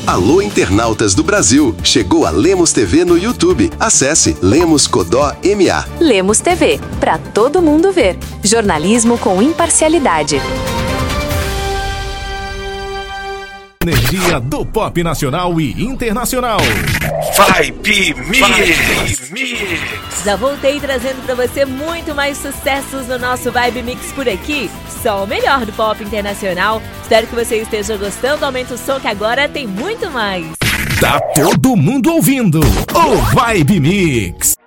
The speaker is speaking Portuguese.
Alô, internautas do Brasil! Chegou a Lemos TV no YouTube. Acesse Lemos Codó MA. Lemos TV, pra todo mundo ver. Jornalismo com imparcialidade. Energia do pop nacional e internacional. Vibe Mix. Já voltei trazendo pra você muito mais sucessos no nosso Vibe Mix por aqui. Só o melhor do pop internacional. Espero que você esteja gostando. Aumenta o som que agora tem muito mais. Tá todo mundo ouvindo o Vibe Mix.